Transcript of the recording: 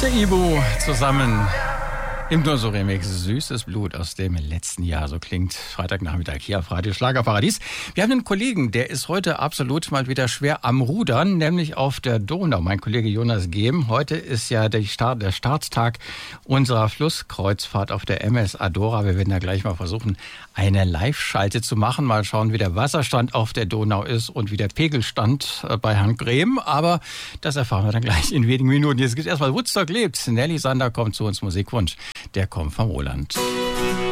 Der Ibu zusammen im Nur-So-Remix Süßes Blut aus dem letzten Jahr. So klingt Freitagnachmittag hier auf Radio Schlagerparadies. Wir haben einen Kollegen, der ist heute absolut mal wieder schwer am Rudern, nämlich auf der Donau. Mein Kollege Jonas Gehm. Heute ist ja der Starttag unserer Flusskreuzfahrt auf der MS Adora. Wir werden da gleich mal versuchen, eine Live-Schalte zu machen. Mal schauen, wie der Wasserstand auf der Donau ist und wie der Pegelstand bei Herrn Brehm. Aber das erfahren wir dann gleich in wenigen Minuten. Jetzt geht erstmal Woodstock lebt. Nelly Sander kommt zu uns, Musikwunsch. Der kommt vom Roland.